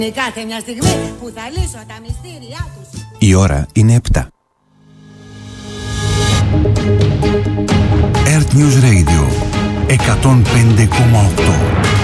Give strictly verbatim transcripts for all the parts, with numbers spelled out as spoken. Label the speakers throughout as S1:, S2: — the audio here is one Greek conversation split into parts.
S1: Κάθε μια στιγμή που θα λύσω τα μυστήριά τους.
S2: Η ώρα είναι επτά. Earth News Radio εκατόν πέντε κόμμα οκτώ.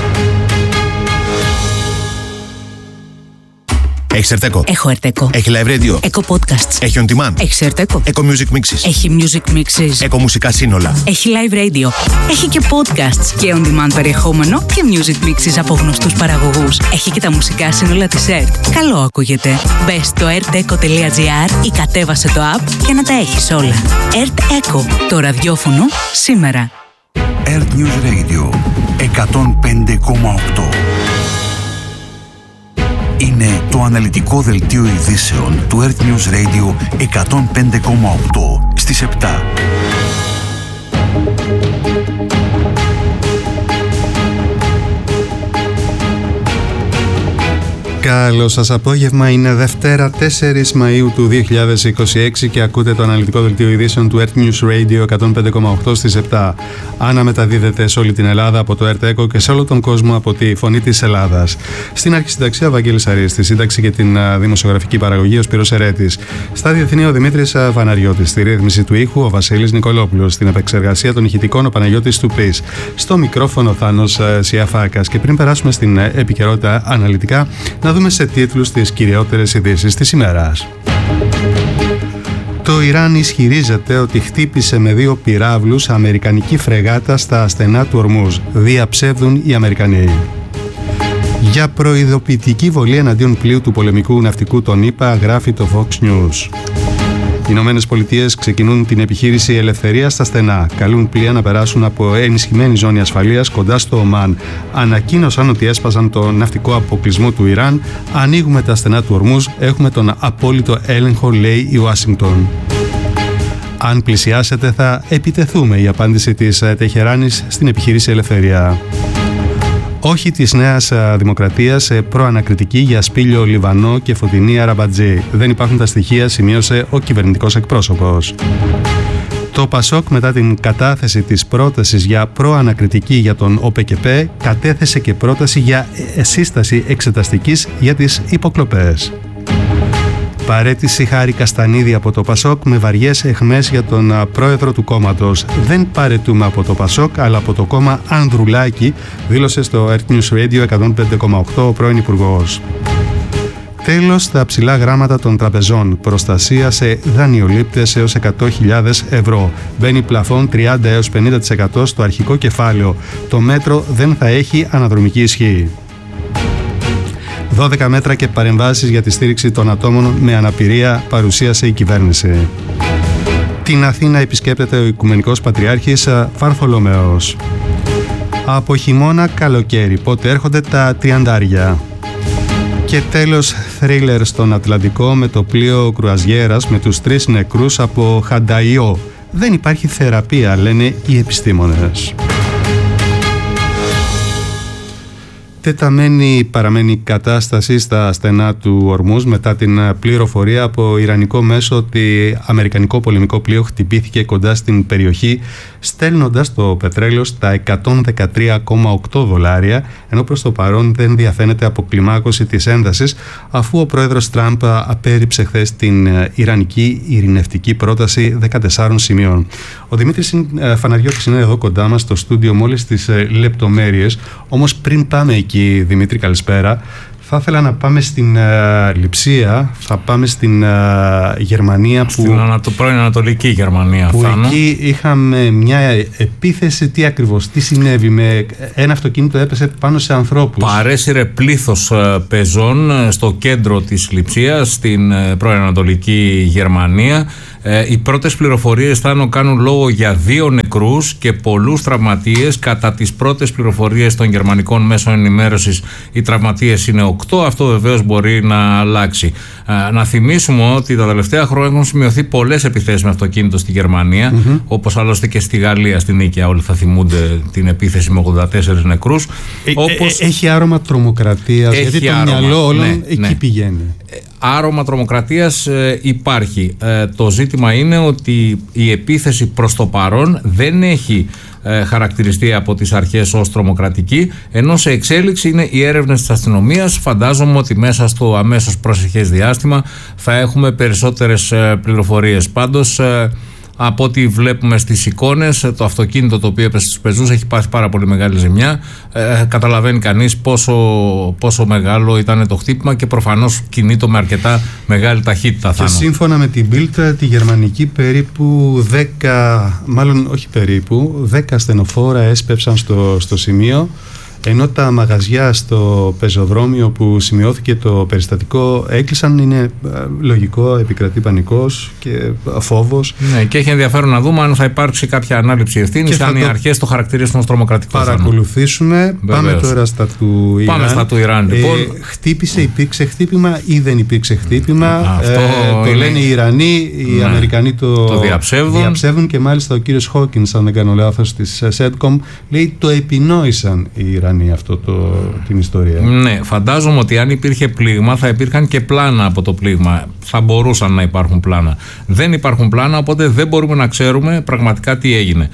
S3: Έχεις Ερτέκο.
S4: Έχω Ερτέκο.
S3: Έχει live radio.
S4: Έχω podcasts.
S3: Έχει on demand.
S4: Έχει Ερτέκο.
S3: Eco music mixes.
S4: Έχει music mixes.
S3: Eco μουσικά σύνολα.
S4: Έχει live radio. Έχει και podcasts και on demand περιεχόμενο και music mixes από γνωστούς παραγωγούς. Έχει και τα μουσικά σύνολα της ΕΡΤ. Καλό ακούγεται. Μπες στο ερτέκο τελεία τζι άρ ή κατέβασε το app για να τα έχεις όλα. ΕΡΤ Eco. Το ραδιόφωνο σήμερα.
S2: Earth News Radio εκατόν πέντε κόμμα οκτώ. Είναι το αναλυτικό δελτίο ειδήσεων του Earth News Radio εκατόν πέντε κόμμα οκτώ στις επτά.
S5: Καλό σας απόγευμα, είναι Δευτέρα τέσσερις Μαΐου του δύο χιλιάδες είκοσι έξι και ακούτε το αναλυτικό δελτίο ειδήσεων του Earth News Radio εκατόν πέντε κόμμα οκτώ στις επτά. Αναμεταδίδεται σε όλη την Ελλάδα από το Earth Eco και σε όλο τον κόσμο από τη Φωνή της Ελλάδας. Στην αρχισυνταξία Βαγγέλης Αρής, στη σύνταξη και την δημοσιογραφική παραγωγή ο Σπύρος Ερέτης. Στα διεθνή ο Δημήτρης Βαναριώτης, στη ρύθμιση του ήχου ο Βασίλης Νικολόπουλος, στην επεξεργασία των ηχητικών ο Παναγιώτης Τουπής, στο μικρόφωνο Θάνος Σιαφάκας. Και πριν περάσουμε στην επικαιρότητα αναλυτικά, να δούμε σε τίτλους τις κυριότερες ειδήσεις της ημέρας. Το Ιράν ισχυρίζεται ότι χτύπησε με δύο πυράβλους αμερικανική φρεγάτα στα στενά του Ορμούζ. Διαψεύδουν οι Αμερικανοί. Για προειδοποιητική βολή εναντίον πλοίου του πολεμικού ναυτικού των ΗΠΑ, γράφει το Fox News. Οι Ηνωμένες Πολιτείες ξεκινούν την επιχείρηση Ελευθερία στα στενά. Καλούν πλοία να περάσουν από ενισχυμένη ζώνη ασφαλείας κοντά στο Ομάν. Ανακοίνωσαν ότι έσπασαν το ναυτικό αποκλεισμό του Ιράν. Ανοίγουμε τα στενά του Ορμούζ. Έχουμε τον απόλυτο έλεγχο, λέει η Ουάσιγκτον. Αν πλησιάσετε, θα επιτεθούμε, η απάντηση της Τεχεράνης στην επιχείρηση Ελευθερία. Όχι της Νέας Δημοκρατίας σε προανακριτική για Σπήλιο Λιβανό και Φωτεινή Αραμπατζή. Δεν υπάρχουν τα στοιχεία, σημείωσε ο κυβερνητικός εκπρόσωπος. Το Πασόκ, μετά την κατάθεση της πρότασης για προανακριτική για τον ΟΠΕΚΕΠΕ, κατέθεσε και πρόταση για σύσταση εξεταστικής για τις υποκλοπές. Παρέτηση Χάρη Καστανίδη από το Πασόκ με βαριές αιχμές για τον πρόεδρο του κόμματος. Δεν παρετούμε από το Πασόκ, αλλά από το κόμμα Ανδρουλάκη, δήλωσε στο Earth News Radio εκατόν πέντε κόμμα οκτώ ο πρώην Υπουργός. Τέλος στα ψηλά γράμματα των τραπεζών. Προστασία σε δανειολήπτες έως εκατό χιλιάδες ευρώ. Μπαίνει πλαφόν τριάντα έως πενήντα τοις εκατό στο αρχικό κεφάλαιο. Το μέτρο δεν θα έχει αναδρομική ισχύ. δώδεκα μέτρα και παρεμβάσεις για τη στήριξη των ατόμων με αναπηρία παρουσίασε η κυβέρνηση. Την Αθήνα επισκέπτεται ο Οικουμενικός Πατριάρχης Βαρθολομαίος. Από χειμώνα καλοκαίρι, πότε έρχονται τα τριαντάρια. Και τέλος, θρίλερ στον Ατλαντικό με το πλοίο κρουαζιέρας με τους τρεις νεκρούς από χανταϊό. Δεν υπάρχει θεραπεία, λένε οι επιστήμονες. Τεταμένη παραμένει η κατάσταση στα στενά του Ορμούζ μετά την πληροφορία από ιρανικό μέσο ότι αμερικανικό πολεμικό πλοίο χτυπήθηκε κοντά στην περιοχή, στέλνοντας το πετρέλαιο στα εκατόν δεκατρία κόμμα οκτώ δολάρια, ενώ προς το παρόν δεν διαφαίνεται αποκλιμάκωση της έντασης, αφού ο πρόεδρος Τραμπ απέρριψε χθες την ιρανική ειρηνευτική πρόταση δεκατεσσάρων σημείων. Ο Δημήτρης Φαναριώτης είναι εδώ κοντά μας στο στούντιο μόλις τις λεπτομέρειες, όμως πριν πάμε εκεί, Δημήτρη, καλησπέρα. Θα ήθελα να πάμε στην uh, Λειψία, θα πάμε στην uh, Γερμανία που...
S6: Στην ανατο, πρώην Ανατολική Γερμανία,
S5: που
S6: Θάνο.
S5: Εκεί είχαμε μια επίθεση, τι ακριβώς, τι συνέβη, με ένα αυτοκίνητο έπεσε πάνω σε ανθρώπους.
S6: Παρέσυρε πλήθος uh, πεζών uh, στο κέντρο της Λειψίας, στην uh, πρώην Ανατολική Γερμανία. Ε, οι πρώτες πληροφορίες, Θάνο, κάνουν λόγο για δύο νεκρούς και πολλούς τραυματίες. Κατά τις πρώτες πληροφορίες των γερμανικών μέσων ενημέρωσης, οι τραυματίες είναι οκτώ. Αυτό βεβαίως μπορεί να αλλάξει. Ε, να θυμίσουμε ότι τα τελευταία χρόνια έχουν σημειωθεί πολλές επιθέσεις με αυτοκίνητο στη Γερμανία, mm-hmm. όπως άλλωστε και στη Γαλλία, στην Νίκαια. Όλοι θα θυμούνται την επίθεση με ογδόντα τέσσερις νεκρούς.
S5: Ε,
S6: όπως...
S5: ε, έχει άρωμα τρομοκρατίας,
S6: έχει
S5: γιατί
S6: άρωμα,
S5: το μυαλό όλων
S6: ναι,
S5: εκεί
S6: ναι.
S5: πηγαίνει.
S6: άρωμα τρομοκρατίας ε, υπάρχει. Ε, το ζήτημα είναι ότι η επίθεση προς το παρόν δεν έχει ε, χαρακτηριστεί από τις αρχές ως τρομοκρατική, ενώ σε εξέλιξη είναι οι έρευνες της αστυνομίας. Φαντάζομαι ότι μέσα στο αμέσως προσεχές διάστημα θα έχουμε περισσότερες ε, πληροφορίες. Πάντως ε, από ό,τι βλέπουμε στις εικόνες, το αυτοκίνητο το οποίο έπεσε στους πεζούς έχει πάθει πάρα πολύ μεγάλη ζημιά. Ε, καταλαβαίνει κανείς πόσο, πόσο μεγάλο ήταν το χτύπημα και προφανώς κινείται με αρκετά μεγάλη ταχύτητα.
S5: Και σύμφωνα με την Bild, τη γερμανική, περίπου δέκα, μάλλον όχι περίπου, δέκα ασθενοφόρα έσπευσαν στο, στο σημείο, ενώ τα μαγαζιά στο πεζοδρόμιο που σημειώθηκε το περιστατικό έκλεισαν. Είναι λογικό, επικρατεί πανικός και φόβος.
S6: Ναι, και έχει ενδιαφέρον να δούμε αν θα υπάρξει κάποια ανάληψη ευθύνης, αν οι το... αρχές το χαρακτηρίσουν ως τρομοκρατικό.
S5: Παρακολουθήσουμε.
S6: Βεβαίως.
S5: Πάμε τώρα στα του Ιράν.
S6: Πάμε στα του Ιράν. Λοιπόν.
S5: Ε, χτύπησε, υπήρξε χτύπημα ή δεν υπήρξε χτύπημα.
S6: Αυτό
S5: ε, το
S6: είναι...
S5: λένε οι Ιρανοί, οι ναι. Αμερικανοί το,
S6: το διαψεύδουν.
S5: διαψεύδουν και μάλιστα ο κύριος Χόκινς, αν δεν κάνω λάθος, της Σέντκομ, λέει το επινόησαν οι Ιρανοί αυτό το, την ιστορία.
S6: Ναι, φαντάζομαι ότι αν υπήρχε πλήγμα θα υπήρχαν και πλάνα από το πλήγμα. Θα μπορούσαν να υπάρχουν πλάνα. Δεν υπάρχουν πλάνα, οπότε δεν μπορούμε να ξέρουμε πραγματικά τι έγινε.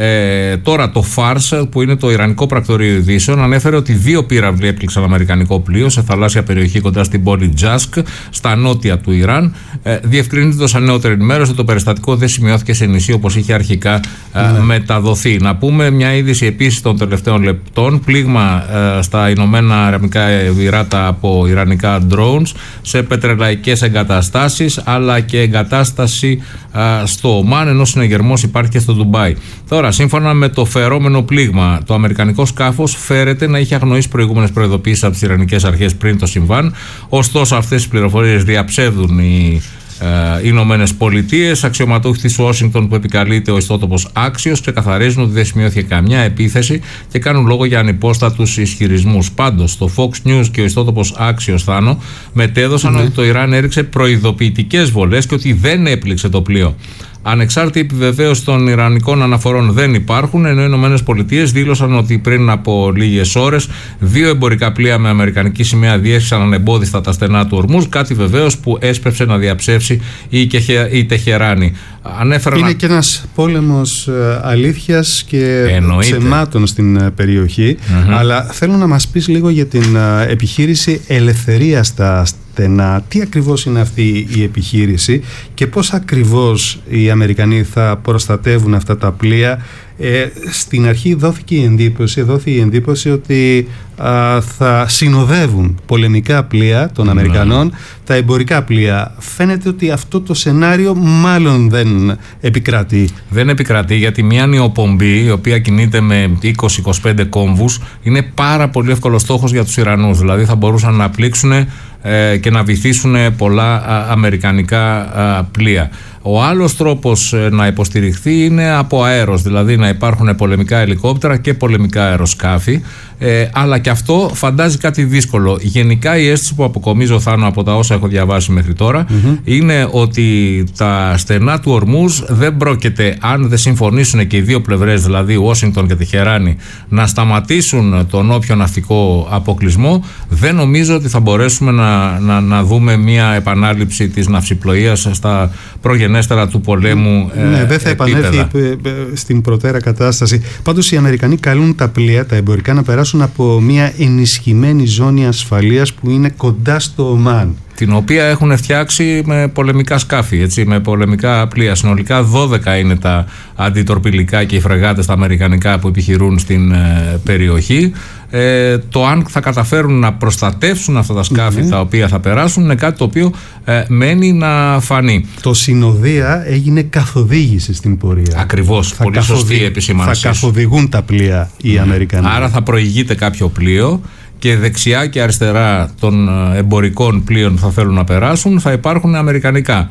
S6: Ε, τώρα το Φάρς, που είναι το Ιρανικό Πρακτορείο Ειδήσεων, ανέφερε ότι δύο πύραυλοι έπληξαν αμερικανικό πλοίο σε θαλάσσια περιοχή κοντά στην πόλη Τζάσκ, στα νότια του Ιράν. Ε, διευκρινίζεται σαν νεότερη ενημέρωση ότι το περιστατικό δεν σημειώθηκε σε νησί όπως είχε αρχικά ε, ναι. μεταδοθεί. Να πούμε μια είδηση επίσης των τελευταίων λεπτών. Πλήγμα ε, στα Ηνωμένα Αραβικά Εμιράτα από ιρανικά drones σε πετρελαϊκές εγκαταστάσεις, αλλά και εγκατάσταση ε, στο Ομάν, ενώ συνεγερμός υπάρχει και στο Ντουμπάι. Τώρα, σύμφωνα με το φερόμενο πλήγμα, το αμερικανικό σκάφος φέρεται να είχε αγνοήσει προηγούμενες προειδοποιήσεις από τις ιρανικές αρχές πριν το συμβάν. Ωστόσο, αυτές τις πληροφορίες διαψεύδουν οι ε, Ηνωμένες Πολιτείες. Αξιωματούχοι της Ουάσιγκτον, που επικαλείται ο ιστότοπος Axios, ξεκαθαρίζουν ότι δεν σημειώθηκε καμιά επίθεση και κάνουν λόγο για ανυπόστατους ισχυρισμούς. Πάντως, το Fox News και ο ιστότοπος Axios, Θάνο, μετέδωσαν mm-hmm. ότι το Ιράν έριξε προειδοποιητικές βολές και ότι δεν έπληξε το πλοίο. Ανεξάρτητη επιβεβαίωση των ιρανικών αναφορών δεν υπάρχουν, ενώ οι Ηνωμένες Πολιτείες δήλωσαν ότι πριν από λίγες ώρες δύο εμπορικά πλοία με αμερικανική σημαία διέσχισαν ανεμπόδιστα τα στενά του Ορμούζ, κάτι βεβαίως που έσπευσε να διαψεύσει η, Κεχε, η Τεχεράνη. Ανέφερα
S5: Είναι
S6: να...
S5: και ένας πόλεμος αλήθειας και
S6: Εννοείται.
S5: ψεμάτων στην περιοχή, mm-hmm. αλλά θέλω να μας πεις λίγο για την επιχείρηση Ελευθερία στα στενά. Τι ακριβώς είναι αυτή η επιχείρηση και πώς ακριβώς οι Αμερικανοί θα προστατεύουν αυτά τα πλοία? Ε, στην αρχή δόθηκε η εντύπωση, δόθηκε η εντύπωση ότι α, θα συνοδεύουν πολεμικά πλοία των Αμερικανών mm. τα εμπορικά πλοία. Φαίνεται ότι αυτό το σενάριο μάλλον δεν επικρατεί.
S6: Δεν επικρατεί, γιατί μια νεοπομπή η οποία κινείται με είκοσι με είκοσι πέντε κόμβους είναι πάρα πολύ εύκολο στόχος για τους Ιρανούς. Δηλαδή θα μπορούσαν να πλήξουν ε, και να βυθίσουν πολλά α, αμερικανικά α, πλοία. Ο άλλος τρόπος να υποστηριχθεί είναι από αέρος, δηλαδή να υπάρχουν πολεμικά ελικόπτερα και πολεμικά αεροσκάφη, ε, αλλά και αυτό φαντάζει κάτι δύσκολο. Γενικά η αίσθηση που αποκομίζω, Θάνο, από τα όσα έχω διαβάσει μέχρι τώρα mm-hmm. είναι ότι τα στενά του Ορμούζ δεν πρόκειται, αν δεν συμφωνήσουν και οι δύο πλευρές, δηλαδή Ουάσιγκτον και Τεχεράνη, να σταματήσουν τον όποιο ναυτικό αποκλεισμό, δεν νομίζω ότι θα μπορέσουμε να, να, να δούμε μια επανάληψη της ναυσιπλοείας στα προγενέστερα του πολέμου.
S5: Ναι, ε, δεν θα επίπεδα. επανέλθει στην προτέρα κατάσταση. Πάντως οι Αμερικανοί καλούν τα πλοία, τα εμπορικά, να περάσουν από μια ενισχυμένη ζώνη ασφαλείας που είναι κοντά στο Ομάν,
S6: την οποία έχουν φτιάξει με πολεμικά σκάφη, έτσι, με πολεμικά πλοία. Συνολικά δώδεκα είναι τα αντιτορπιλικά και οι φρεγάτες τα αμερικανικά που επιχειρούν στην ε, περιοχή. Ε, το αν θα καταφέρουν να προστατεύσουν αυτά τα σκάφη mm-hmm. τα οποία θα περάσουν είναι κάτι το οποίο ε, μένει να φανεί.
S5: Το συνοδεία έγινε καθοδήγηση στην πορεία.
S6: Ακριβώς, θα πολύ καθοδη... σωστή επισημάνωση.
S5: Θα καθοδηγούν τα πλοία οι mm. Αμερικανοί.
S6: Άρα θα προηγείται κάποιο πλοίο και δεξιά και αριστερά των εμπορικών πλοίων που θα θέλουν να περάσουν θα υπάρχουν αμερικανικά.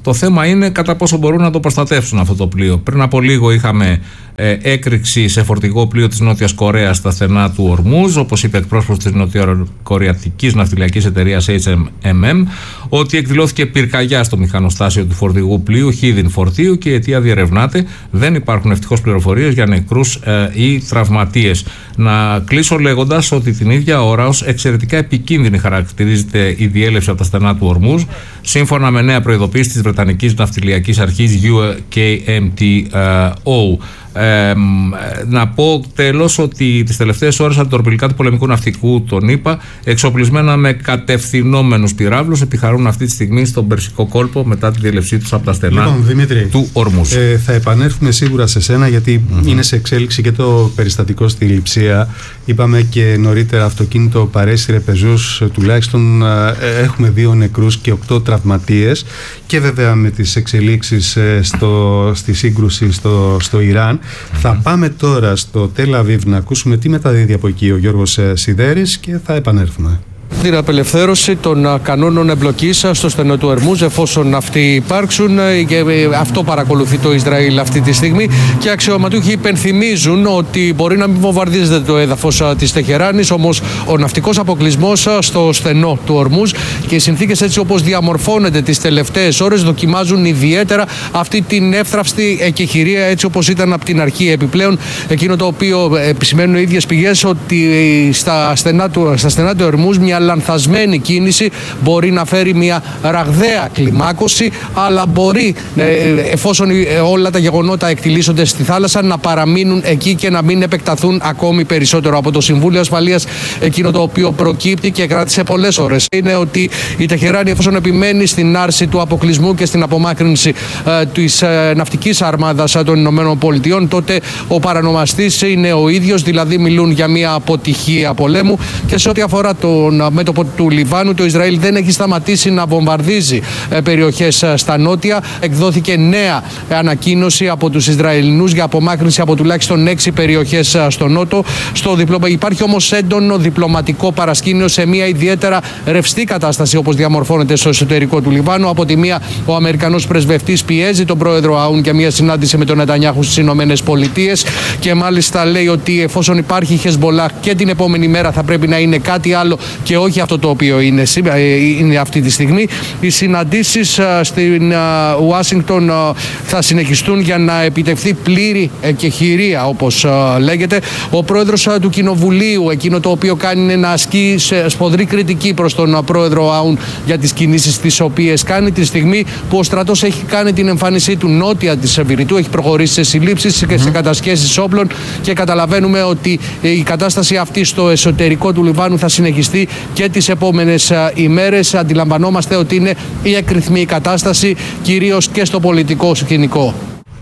S6: Το θέμα είναι κατά πόσο μπορούν να το προστατεύσουν αυτό το πλοίο. Πριν από λίγο είχαμε ε, έκρηξη σε φορτηγό πλοίο της Νότιας Κορέας στα στενά του Ορμούζ, όπως είπε εκπρόσωπος της νοτιοκορεατικής ναυτιλιακής εταιρείας έιτς εμ εμ, ότι εκδηλώθηκε πυρκαγιά στο μηχανοστάσιο του φορτηγού πλοίου Χίδιν φορτίου και η αιτία διερευνάται. Δεν υπάρχουν ευτυχώς πληροφορίες για νεκρούς ε, ή τραυματίες. Να κλείσω λέγοντας ότι την ίδια ώρα ως εξαιρετικά επικίνδυνη χαρακτηρίζεται η διέλευση από τα στενά του Ορμούζ, σύμφωνα με νέα προειδοποίηση της Βρετανικής Ναυτιλιακής Αρχής γιου κέι εμ τι ο. Ε, να πω τέλος ότι τις τελευταίες ώρες αντιτορπιλικά του πολεμικού ναυτικού των ΗΠΑ, εξοπλισμένα με κατευθυνόμενους πυράβλους, επιχαρούν αυτή τη στιγμή στον Περσικό κόλπο μετά τη διέλευσή τους από τα στενά
S5: λοιπόν, Δημήτρη,
S6: του Ορμούζ.
S5: Ε, θα επανέλθουμε σίγουρα σε σένα, γιατί mm-hmm. είναι σε εξέλιξη και το περιστατικό στη Λειψία. Είπαμε και νωρίτερα, αυτοκίνητο παρέσυρε πεζούς, τουλάχιστον ε, έχουμε δύο νεκρούς και οκτώ τραυματίες, και βέβαια με τις εξελίξεις ε, στο, στη σύγκρουση στο, στο Ιράν. Mm-hmm. Θα πάμε τώρα στο Τελ Αβίβ να ακούσουμε τι μεταδίδει από εκεί ο Γιώργος Σιδέρης και θα επανέλθουμε.
S7: Την απελευθέρωση των κανόνων εμπλοκής στο στενό του Ορμούζ, εφόσον αυτοί υπάρξουν, και αυτό παρακολουθεί το Ισραήλ αυτή τη στιγμή, και αξιωματούχοι υπενθυμίζουν ότι μπορεί να μην βομβαρδίζεται το έδαφος της Τεχεράνης, όμως ο ναυτικός αποκλεισμός στο στενό του Ορμούζ και οι συνθήκες έτσι όπως διαμορφώνεται τις τελευταίες ώρες δοκιμάζουν ιδιαίτερα αυτή την εύθραυστη εκεχηρία έτσι όπως ήταν από την αρχή. Επιπλέον, εκείνο το οποίο επισημαίνουν οι ίδιες πηγές, ότι στα στενά του, στα στενά του Ορμούζ μια λανθασμένη κίνηση μπορεί να φέρει μια ραγδαία κλιμάκωση, αλλά μπορεί, εφόσον όλα τα γεγονότα εκτιλήσονται στη θάλασσα, να παραμείνουν εκεί και να μην επεκταθούν ακόμη περισσότερο. Από το Συμβούλιο Ασφαλείας, εκείνο το οποίο προκύπτει και κράτησε πολλές ώρες, είναι ότι η Τεχεράνη, εφόσον επιμένει στην άρση του αποκλεισμού και στην απομάκρυνση ε, της ε, ναυτικής αρμάδας των Ηνωμένων Πολιτειών, τότε ο παρανομαστής είναι ο ίδιος, δηλαδή μιλούν για μια αποτυχία πολέμου. Και σε ό,τι αφορά τον μέτωπο του Λιβάνου, το Ισραήλ δεν έχει σταματήσει να βομβαρδίζει περιοχές στα νότια. Εκδόθηκε νέα ανακοίνωση από τους Ισραηλινούς για απομάκρυνση από τουλάχιστον έξι περιοχές στο νότο. Στο διπλωμα... Υπάρχει όμως έντονο διπλωματικό παρασκήνιο σε μια ιδιαίτερα ρευστή κατάσταση όπως διαμορφώνεται στο εσωτερικό του Λιβάνου. Από τη μία, ο Αμερικανός πρεσβευτής πιέζει τον πρόεδρο Αούν για μια συνάντηση με τον Νετανιάχου στις Ηνωμένες Πολιτείες και μάλιστα λέει ότι εφόσον υπάρχει Χεσμολάχ και την επόμενη μέρα θα πρέπει να είναι κάτι άλλο και όχι αυτό το οποίο είναι, είναι αυτή τη στιγμή. Οι συναντήσεις στην Ουάσιγκτον θα συνεχιστούν για να επιτευχθεί πλήρη εκεχηρία, όπως λέγεται. Ο πρόεδρος του Κοινοβουλίου, εκείνο το οποίο κάνει είναι να ασκεί σφοδρή κριτική προς τον πρόεδρο Αούν για τις κινήσεις τις οποίες κάνει, τη στιγμή που ο στρατός έχει κάνει την εμφάνισή του νότια της Βηρητού, έχει προχωρήσει σε συλλήψεις και σε κατασχέσεις όπλων, και καταλαβαίνουμε ότι η κατάσταση αυτή στο εσωτερικό του Λιβάνου θα συνεχιστεί και τις επόμενες ημέρες. Αντιλαμβανόμαστε ότι είναι η εκρηθμή κατάσταση, κυρίως και στο πολιτικό σκηνικό.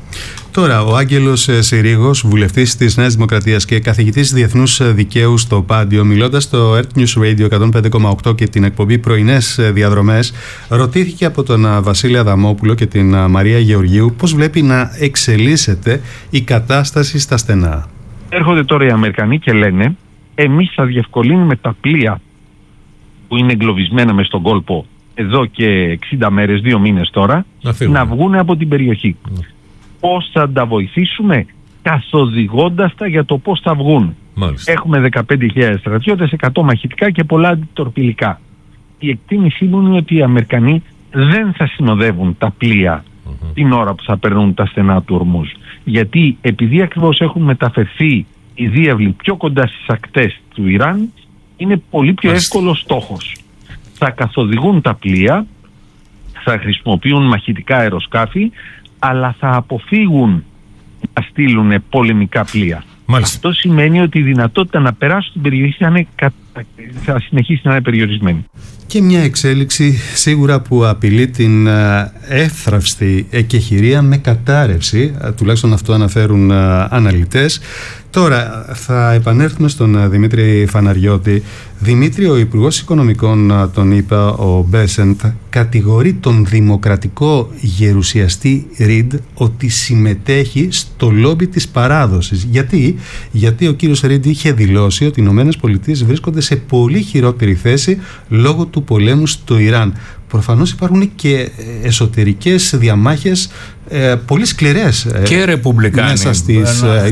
S5: Τώρα, ο Άγγελος Συρίγος, βουλευτής της Νέας Δημοκρατίας και καθηγητής διεθνούς δικαίου στο Πάντιο, μιλώντας στο Earth News Radio εκατόν πέντε κόμμα οκτώ και την εκπομπή Πρωινές Διαδρομές, ρωτήθηκε από τον Βασίλη Αδαμόπουλο και την Μαρία Γεωργίου πώς βλέπει να εξελίσσεται η κατάσταση στα στενά.
S8: Έρχονται τώρα οι Αμερικανοί και λένε, εμείς θα διευκολύνουμε τα πλοία που είναι εγκλωβισμένα μες στον κόλπο εδώ και εξήντα μέρες, δύο μήνες τώρα, να, να βγουν από την περιοχή. Mm. Πώς θα τα βοηθήσουμε? Καθοδηγώντας τα για το πώς θα βγουν. Μάλιστα. Έχουμε δεκαπέντε χιλιάδες στρατιώτες, εκατό μαχητικά και πολλά αντιτορπιλικά. Η εκτίμησή μου είναι ότι οι Αμερικανοί δεν θα συνοδεύουν τα πλοία mm-hmm. την ώρα που θα περνούν τα στενά του Ορμούζ. Γιατί επειδή ακριβώς έχουν μεταφερθεί οι διάβλοι πιο κοντά στις ακτές του Ιράν, είναι πολύ πιο εύκολος στόχος. Θα καθοδηγούν τα πλοία, θα χρησιμοποιούν μαχητικά αεροσκάφη, αλλά θα αποφύγουν να στείλουν πολεμικά πλοία. Μάλιστα. Αυτό σημαίνει ότι η δυνατότητα να περάσουν την περιοχή θα, είναι, θα συνεχίσει να είναι περιορισμένη.
S5: Και μια εξέλιξη σίγουρα που απειλεί την εύθραυστη εκεχηρία με κατάρρευση, τουλάχιστον αυτό αναφέρουν αναλυτές. Τώρα θα επανέλθουμε στον Δημήτρη Φαναριώτη. Δημήτρη, ο Υπουργός Οικονομικών των ΗΠΑ, ο Μπέσεντ, κατηγορεί τον δημοκρατικό γερουσιαστή Ριντ ότι συμμετέχει στο λόμπι της παράδοσης. Γιατί, Γιατί ο κύριος Ριντ είχε δηλώσει ότι οι ΗΠΑ βρίσκονται βρίσκονται σε πολύ χειρότερη θέση λόγω του πολέμου στο Ιράν. Προφανώς υπάρχουν και εσωτερικές διαμάχες ε, πολύ σκληρές
S6: και ρεπουμπλικάνοι
S5: μέσα στις